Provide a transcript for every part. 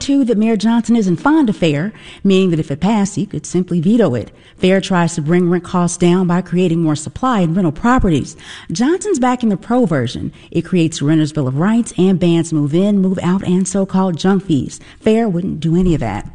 too, that Mayor Johnson isn't fond of FAIR, meaning that if it passed, he could simply veto it. FAIR tries to bring rent costs down by creating more supply in rental properties. Johnson's backing the pro version. It creates a renter's bill of rights and bans move in, move out, and so-called junk fees. FAIR wouldn't do any of that.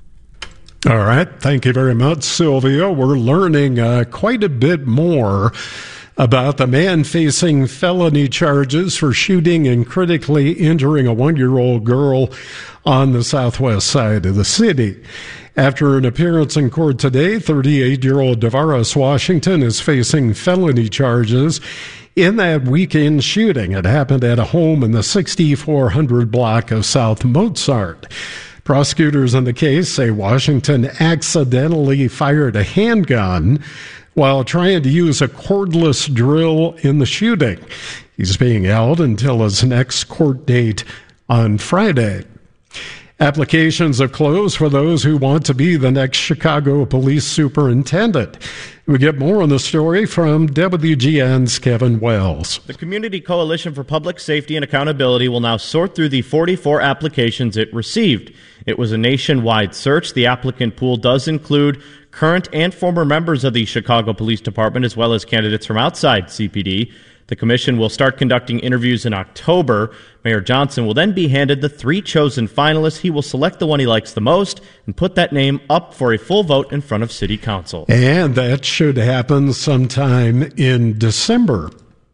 All right. Thank you very much, Sylvia. We're learning quite a bit more about the man facing felony charges for shooting and critically injuring a 1-year-old girl on the southwest side of the city. After an appearance in court today, 38-year-old DeVaris Washington is facing felony charges in that weekend shooting. It happened at a home in the 6400 block of South Mozart. Prosecutors in the case say Washington accidentally fired a handgun while trying to use a cordless drill in the shooting. He's being held until his next court date on Friday. Applications have closed for those who want to be the next Chicago police superintendent. We get more on the story from WGN's Kevin Wells. The Community Coalition for Public Safety and Accountability will now sort through the 44 applications it received. It was a nationwide search. The applicant pool does include current and former members of the Chicago Police Department, as well as candidates from outside CPD. The commission will start conducting interviews in October. Mayor Johnson will then be handed the 3 chosen finalists. He will select the one he likes the most and put that name up for a full vote in front of City Council. And that should happen sometime in December.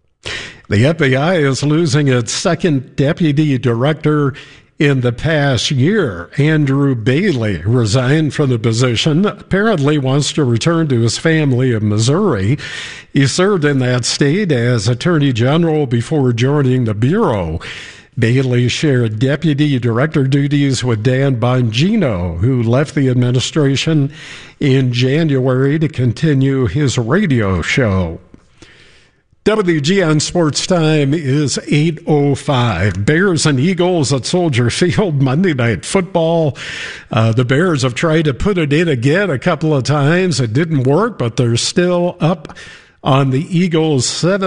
The FBI is losing its second deputy director in the past year. Andrew Bailey resigned from the position, apparently wants to return to his family of Missouri. He served in that state as Attorney General before joining the Bureau. Bailey shared deputy director duties with Dan Bongino, who left the administration in January to continue his radio show. WGN Sports Time is 8:05. Bears and Eagles at Soldier Field, Monday Night Football. The Bears have tried to put it in again a couple of times. It didn't work, but they're still up on the Eagles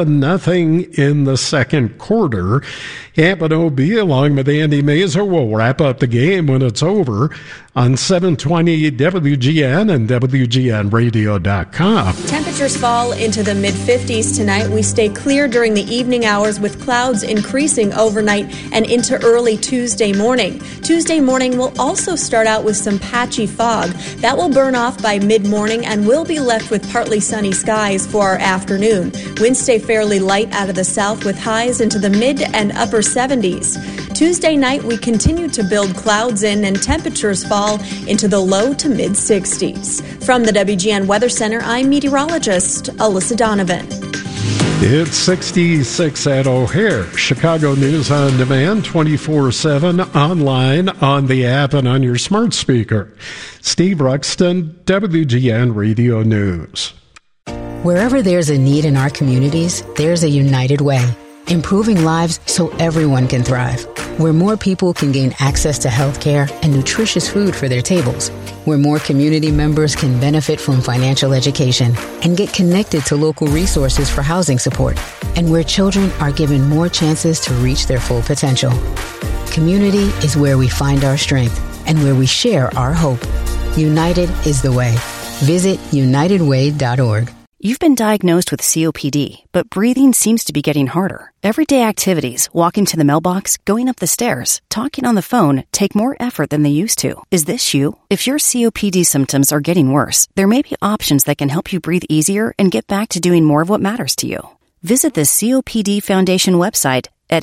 7-0 in the second quarter. Hampton OB, along with Andy Mazer, will wrap up the game when it's over on 720 WGN and WGNradio.com. Temperatures fall into the mid-50s tonight. We stay clear during the evening hours with clouds increasing overnight and into early Tuesday morning. Tuesday morning will also start out with some patchy fog. That will burn off by mid-morning and we'll be left with partly sunny skies for our afternoon. Winds stay fairly light out of the south with highs into the mid and upper 70s. Tuesday night, we continue to build clouds in and temperatures fall into the low to mid 60s. From the WGN Weather Center, I'm meteorologist Alyssa Donovan. It's 66 at O'Hare. Chicago News on Demand, 24/7, online, on the app, and on your smart speaker. Steve Ruxton, WGN Radio News. Wherever there's a need in our communities, there's a United Way. Improving lives so everyone can thrive. Where more people can gain access to health care and nutritious food for their tables. Where more community members can benefit from financial education and get connected to local resources for housing support. And where children are given more chances to reach their full potential. Community is where we find our strength and where we share our hope. United is the way. Visit unitedway.org. You've been diagnosed with COPD, but breathing seems to be getting harder. Everyday activities, walking to the mailbox, going up the stairs, talking on the phone, take more effort than they used to. Is this you? If your COPD symptoms are getting worse, there may be options that can help you breathe easier and get back to doing more of what matters to you. Visit the COPD Foundation website at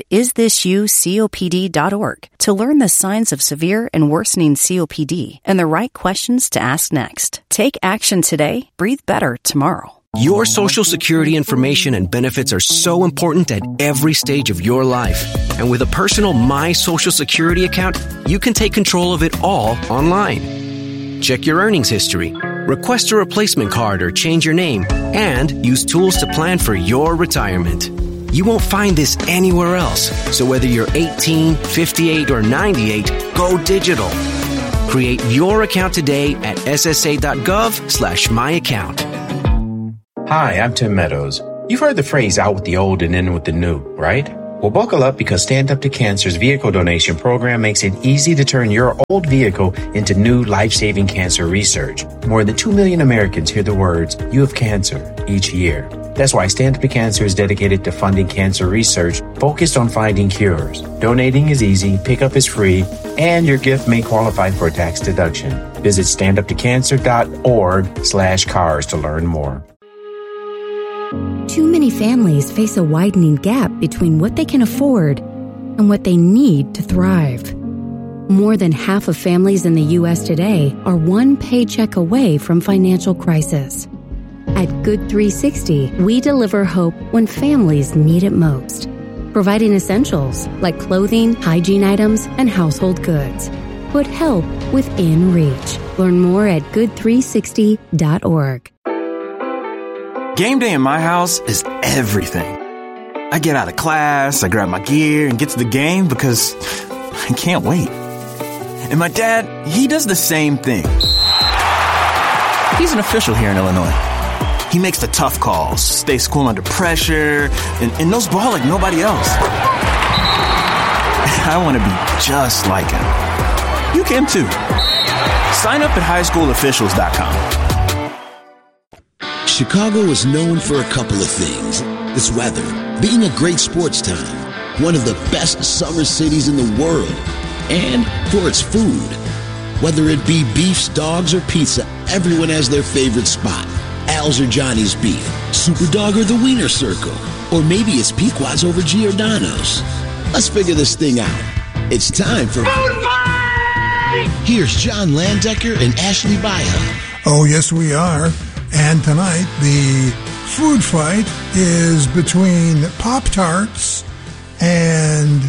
isthisyoucopd.org to learn the signs of severe and worsening COPD and the right questions to ask next. Take action today. Breathe better tomorrow. Your Social Security information and benefits are so important at every stage of your life. And with a personal My Social Security account, you can take control of it all online. Check your earnings history, request a replacement card or change your name, and use tools to plan for your retirement. You won't find this anywhere else. So whether you're 18, 58, or 98, go digital. Create your account today at ssa.gov/myaccount. Hi, I'm Tim Meadows. You've heard the phrase out with the old and in with the new, right? Well, buckle up because Stand Up to Cancer's vehicle donation program makes it easy to turn your old vehicle into new life-saving cancer research. More than 2 million Americans hear the words, "You have cancer," each year. That's why Stand Up to Cancer is dedicated to funding cancer research focused on finding cures. Donating is easy, pickup is free, and your gift may qualify for a tax deduction. Visit standuptocancer.org/cars to learn more. Too many families face a widening gap between what they can afford and what they need to thrive. More than half of families in the U.S. today are one paycheck away from financial crisis. At Good 360, we deliver hope when families need it most, providing essentials like clothing, hygiene items, and household goods. Put help within reach. Learn more at good360.org. Game day in my house is everything. I get out of class, I grab my gear, and get to the game because I can't wait. And my dad, he does the same thing. He's an official here in Illinois. He makes the tough calls, stays cool under pressure, and knows ball like nobody else. I want to be just like him. You can too. Sign up at highschoolofficials.com. Chicago is known for a couple of things. Its weather, being a great sports town, one of the best summer cities in the world, and for its food. Whether it be beefs, dogs, or pizza, everyone has their favorite spot. Al's or Johnny's Beef, Superdog or the Wiener Circle, or maybe it's Pequod's over Giordano's. Let's figure this thing out. It's time for Food Fight! Here's John Landecker and Ashley Baja. Oh, yes, we are. And tonight, the food fight is between Pop-Tarts and...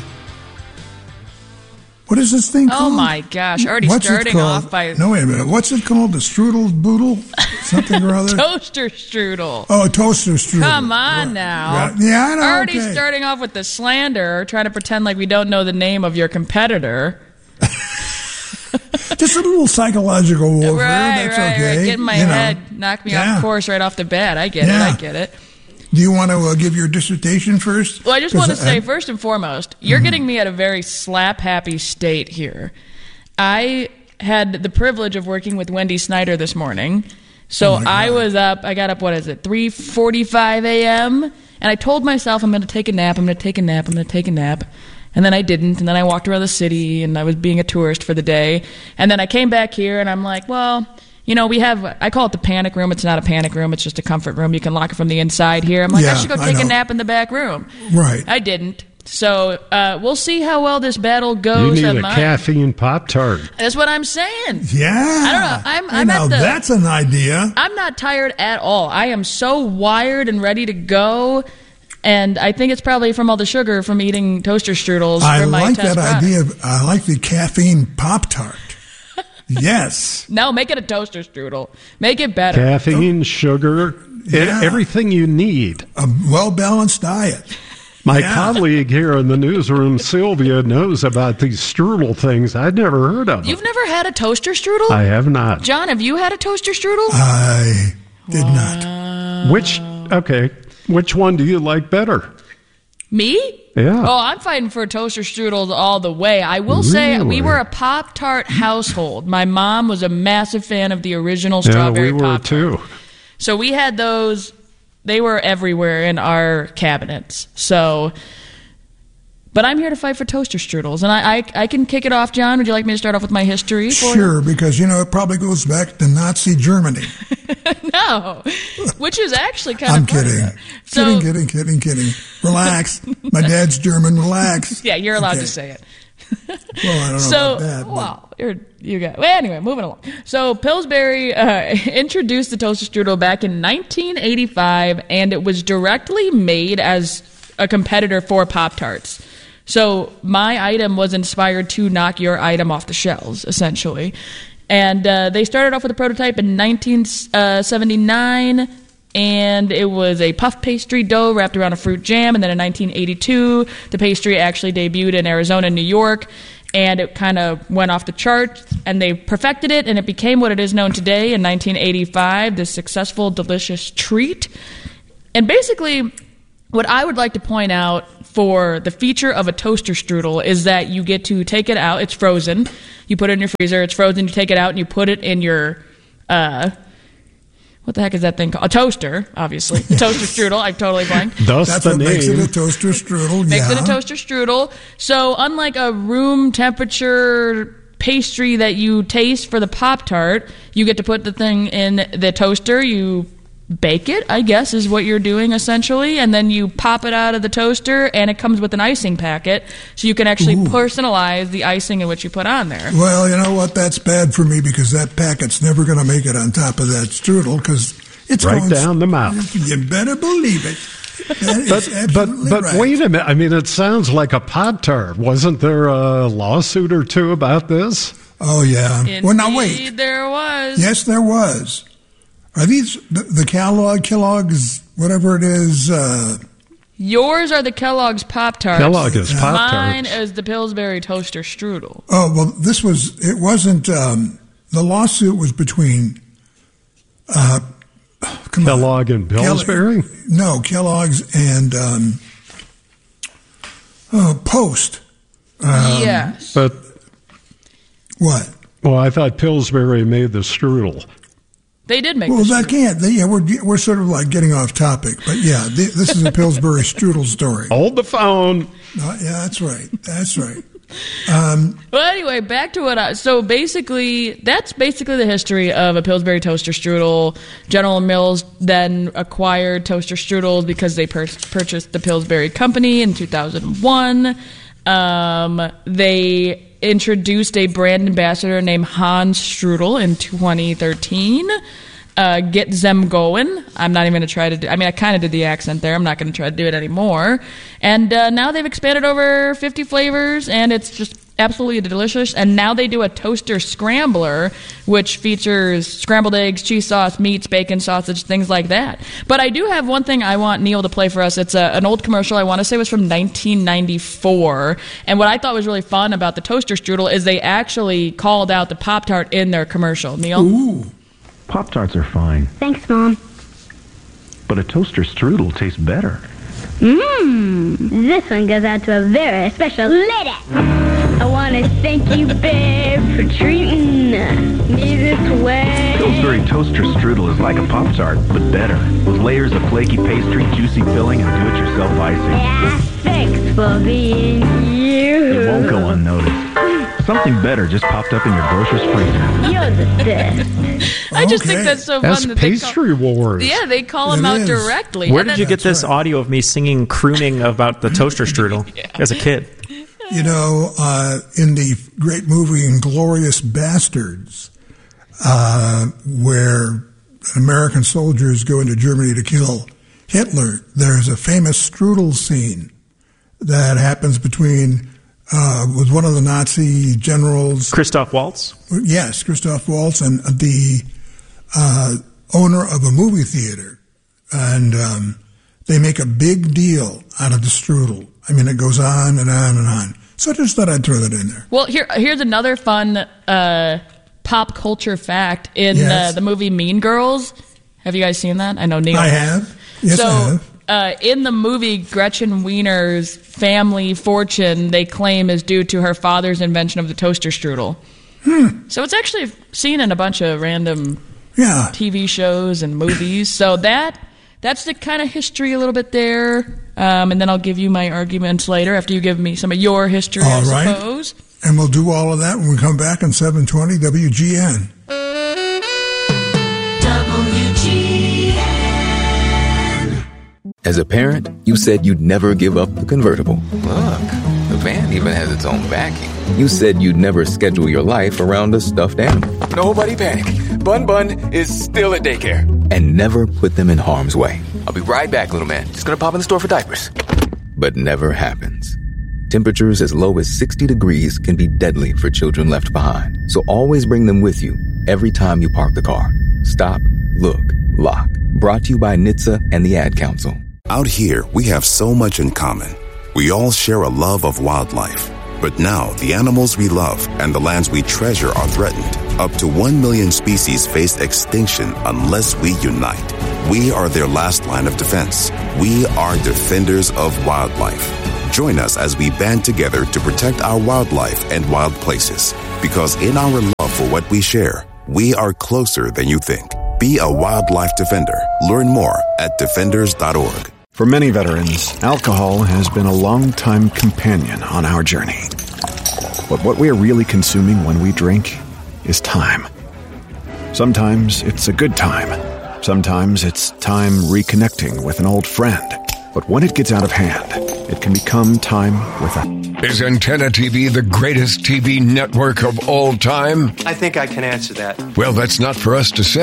What is this thing called? Oh, my gosh. Already starting off by... No, wait a minute. What's it called? The strudel boodle? Something or other? Toaster strudel. Oh, toaster strudel. Come on now. Right. Yeah, I know. Already starting off with the slander, trying to pretend like we don't know the name of your competitor. Just a little psychological warfare. That's okay. Right. Get in my head. Knock me off course right off the bat. I get it. Do you want to give your dissertation first? Well, I just want to say, first and foremost, you're getting me at a very slap-happy state here. I had the privilege of working with Wendy Snyder this morning. So I was up, I got up, 3:45 a.m.? And I told myself I'm going to take a nap. And then I didn't, and then I walked around the city, and I was being a tourist for the day. And then I came back here, and I'm like, well, we have, I call it the panic room. It's not a panic room. It's just a comfort room. You can lock it from the inside here. I'm like, I should go take a nap in the back room. Right. I didn't. So we'll see how well this battle goes. You need a caffeine Pop-Tart. That's what I'm saying. Yeah. I don't know. That's an idea. I'm not tired at all. I am so wired and ready to go. And I think it's probably from all the sugar from eating toaster strudels. I like that idea. I like the caffeine Pop-Tart. Yes. No, make it a toaster strudel. Make it better. Caffeine, sugar, everything you need. A well-balanced diet. My colleague here in the newsroom, Sylvia, knows about these strudel things. I'd never heard of them. You've never had a toaster strudel? I have not. John, have you had a toaster strudel? I did not. Which one do you like better? Me? Yeah. Oh, I'm fighting for toaster strudels all the way. I will say we were a Pop-Tart household. My mom was a massive fan of the original strawberry Pop-Tart. Yeah, we were too. So we had those. They were everywhere in our cabinets. So, but I'm here to fight for toaster strudels. And I can kick it off, John. Would you like me to start off with my history? Sure, because, it probably goes back to Nazi Germany. No, which is actually kind of funny. I'm kidding. Kidding. Relax. My dad's German. Relax. Yeah, you're allowed to say it. Well, I don't know about that. Well, anyway, moving along. So Pillsbury introduced the toaster strudel back in 1985, and it was directly made as a competitor for Pop-Tarts. So my item was inspired to knock your item off the shelves, essentially. And they started off with a prototype in 1979, and it was a puff pastry dough wrapped around a fruit jam. And then in 1982, the pastry actually debuted in Arizona and New York, and it kind of went off the charts, and they perfected it, and it became what it is known today in 1985, this successful, delicious treat. And basically, what I would like to point out for the feature of a toaster strudel is that you get to take it out. It's frozen. You put it in your freezer. It's frozen. You take it out and you put it in your, what the heck is that thing called? A toaster, obviously. A toaster strudel. I've totally blanked. That's what makes it a toaster strudel. Makes it a toaster strudel. So unlike a room temperature pastry that you taste for the Pop-Tart, you get to put the thing in the toaster. You bake it, I guess, is what you're doing essentially, and then you pop it out of the toaster, and it comes with an icing packet, so you can actually personalize the icing in which you put on there. Well, you know what? That's bad for me because that packet's never going to make it on top of that strudel because it's right going down the mouth. You better believe it. But right. Wait a minute. I mean, it sounds like a Pop-Tart. Wasn't there a lawsuit or two about this? Oh, yeah. Indeed, well, now wait. There was. Yes, there was. Are these the Kellogg's, whatever it is? Yours are the Kellogg's Pop-Tarts. Kellogg is Pop-Tarts. Mine is the Pillsbury Toaster Strudel. Oh, well, it wasn't, the lawsuit was between Kellogg and Pillsbury? No, Kellogg's and Post. Yes. But what? Well, I thought Pillsbury made the strudel. They did make. Well, that can't. We're sort of like getting off topic, but yeah, this is a Pillsbury strudel story. Hold the phone. Yeah, that's right. That's right. Well, anyway, back to what so basically, that's basically the history of a Pillsbury toaster strudel. General Mills then acquired toaster strudels because they purchased the Pillsbury Company in 2001. They introduced a brand ambassador named Hans Strudel in 2013. Get them going. I'm not even going to try to do. I mean, I kind of did the accent there. I'm not going to try to do it anymore. And now they've expanded over 50 flavors, and it's just absolutely delicious. And now they do a toaster scrambler, which features scrambled eggs, cheese sauce, meats, bacon, sausage, things like that. But I do have one thing I want Neil to play for us. It's an old commercial. I want to say it was from 1994. And what I thought was really fun about the toaster strudel is they actually called out the Pop-Tart in their commercial. Neil? Ooh. Pop-Tarts are fine. Thanks, Mom. But a toaster strudel tastes better. This one goes out to a very special lady. I want to thank you, babe, for treating me this way. Pillsbury toaster strudel is like a Pop-Tart, but better. With layers of flaky pastry, juicy filling, and do-it-yourself icing. Yeah, thanks for being you. It won't go unnoticed. Something better just popped up in your grocer's freezer. You're the best. I just think that's so fun. That's that Pastry Wars. Yeah, they call them out directly. Where did you get this audio of me singing, crooning about the toaster strudel as a kid? You know, in the great movie Inglourious Bastards, where American soldiers go into Germany to kill Hitler, there's a famous strudel scene that happens between with one of the Nazi generals, Christoph Waltz. Yes, Christoph Waltz, and the owner of a movie theater, and they make a big deal out of the strudel. I mean, it goes on and on and on. So I just thought I'd throw that in there. Well, here's another fun pop culture fact in the movie Mean Girls. Have you guys seen that? I know Neil. I have. Yes, I have. In the movie, Gretchen Wiener's family fortune, they claim, is due to her father's invention of the toaster strudel. So it's actually seen in a bunch of random TV shows and movies. So that's the kind of history a little bit there. And then I'll give you my arguments later after you give me some of your history, I suppose. And we'll do all of that when we come back on 720 WGN. As a parent, you said you'd never give up the convertible. Look, the van even has its own backing. You said you'd never schedule your life around a stuffed animal. Nobody panic. Bun is still at daycare. And never put them in harm's way. I'll be right back, little man. Just gonna pop in the store for diapers. But never happens. Temperatures as low as 60 degrees can be deadly for children left behind. So always bring them with you every time you park the car. Stop, look, lock. Brought to you by NHTSA and the Ad Council. Out here, we have so much in common. We all share a love of wildlife. But now, the animals we love and the lands we treasure are threatened. Up to 1 million species face extinction unless we unite. We are their last line of defense. We are defenders of wildlife. Join us as we band together to protect our wildlife and wild places. Because in our love for what we share, we are closer than you think. Be a wildlife defender. Learn more at defenders.org. For many veterans, alcohol has been a long-time companion on our journey. But what we are really consuming when we drink is time. Sometimes it's a good time. Sometimes it's time reconnecting with an old friend. But when it gets out of hand, it can become time without. Is Antenna TV the greatest TV network of all time? I think I can answer that. Well, that's not for us to say.